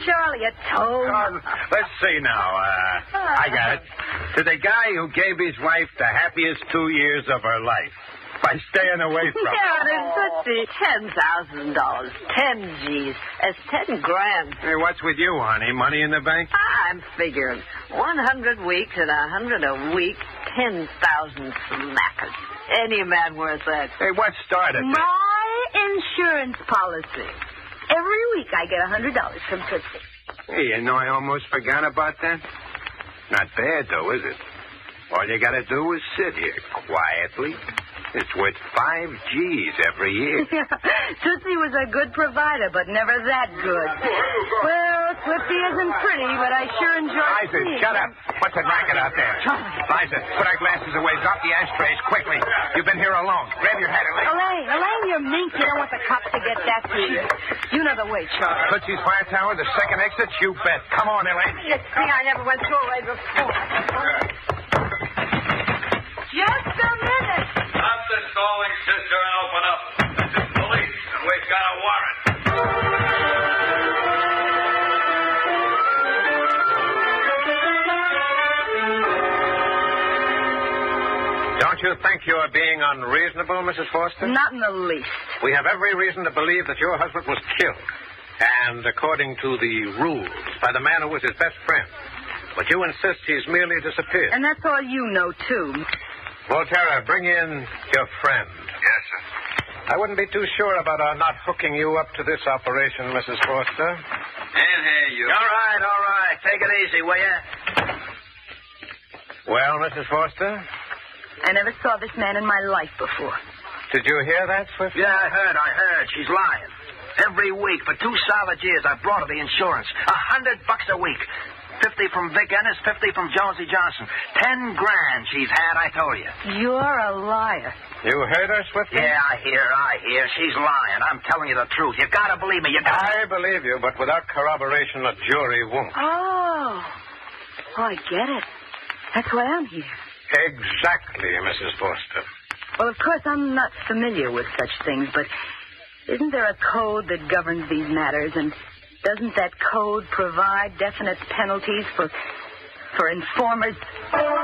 Charlie a toad. Let's see now. I got it. To the guy who gave his wife the happiest 2 years of her life by staying away from her. Yeah, let's see. $10,000. 10 G's. That's 10 grand. Hey, what's with you, honey? Money in the bank? I'm figuring 100 weeks at 100 a week, 10,000 smackers. Any man worth that. Hey, what started this? My insurance policy. Every week I get $100 from Tootsie. Hey, you know, I almost forgot about that. Not bad, though, is it? All you got to do is sit here quietly. It's worth 5 G's every year. Tootsie was a good provider, but never that good. Well, Swifty isn't pretty, but I sure enjoy Liza, shut up. What's that racket out there? Liza, put our glasses away. Drop the ashtrays quickly. You've been here alone. Grab your hat, Elaine. Elaine, you're mink. You don't want the cops to get that to you. You know the way, Charlie. Tootsie's Fire Tower, the second exit? You bet. Come on, Elaine. Let's see, I never went through a way before. Just a minute. Stop the stalling, sister, and open up. This is police, and we've got a warrant. Don't you think you are being unreasonable, Mrs. Foster? Not in the least. We have every reason to believe that your husband was killed. And according to the rules, by the man who was his best friend. But you insist he's merely disappeared. And that's all you know, too. Volterra, bring in your friend. Yes, sir. I wouldn't be too sure about our not hooking you up to this operation, Mrs. Foster. And here you. All right. Take it easy, will you? Well, Mrs. Foster, I never saw this man in my life before. did you hear that, Swift? Yeah, I heard. She's lying. Every week for 2 solid years, I brought her the insurance. $100 a week. 50 from Vic Ennis, 50 from Jonesy Johnson. 10 grand she's had, I told you. You're a liar. You heard her, Swift? Yeah, I hear. She's lying. I'm telling you the truth. You gotta believe me. I believe you, but without corroboration, a jury won't. Oh, I get it. That's why I'm here. Exactly, Mrs. Foster. Well, of course, I'm not familiar with such things, but isn't there a code that governs these matters? And doesn't that code provide definite penalties for informers?